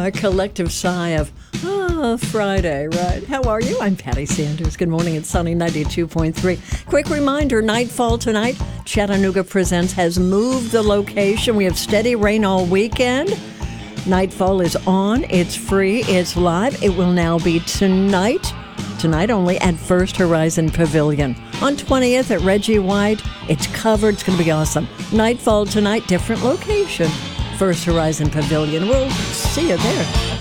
a collective sigh of, Friday, right? How are you? I'm Patty Sanders. Good morning. It's sunny 92.3. Quick reminder, Nightfall tonight. Chattanooga Presents has moved the location. We have steady rain all weekend. Nightfall is on. It's free. It's live. It will now be tonight. Tonight only at First Horizon Pavilion. On 20th at Reggie White. It's covered. It's going to be awesome. Nightfall tonight, different location. First Horizon Pavilion. We'll see you there.